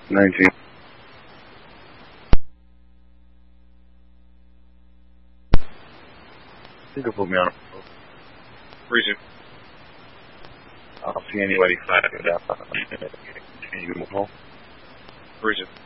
19. You can put me on. Resume. I don't see anybody flagging it up. Continue to move home. Resume.